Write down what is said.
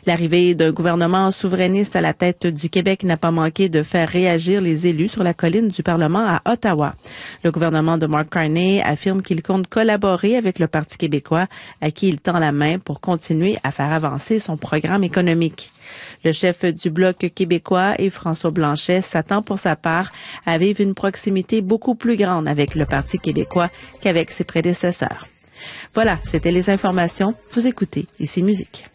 L'arrivée d'un gouvernement souverainiste à la tête du Québec n'a pas manqué de faire réagir les élus sur la colline du Parlement à Ottawa. Le gouvernement de Mark Carney affirme qu'il compte collaborer avec le Parti québécois, à qui il tend la main pour continuer à faire avancer son programme économique. Le chef du Bloc québécois, Yves-François Blanchet, s'attend pour sa part à vivre une proximité beaucoup plus grande avec le Parti québécois qu'avec ses prédécesseurs. Voilà, c'était les informations. Vous écoutez Ici Musique.